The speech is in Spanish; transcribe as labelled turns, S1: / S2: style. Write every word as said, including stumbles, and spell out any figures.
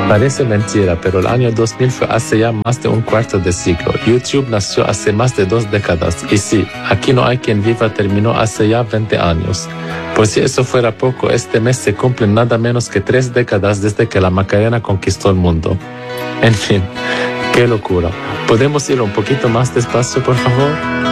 S1: Parece mentira, pero el año dos mil fue hace ya más de un cuarto de siglo. YouTube nació hace más de dos décadas. Y sí, Aquí no hay quien viva terminó hace ya veinte años. Por si eso fuera poco, este mes se cumplen nada menos que tres décadas desde que la Macarena conquistó el mundo. En fin, qué locura. ¿Podemos ir un poquito más despacio, por favor?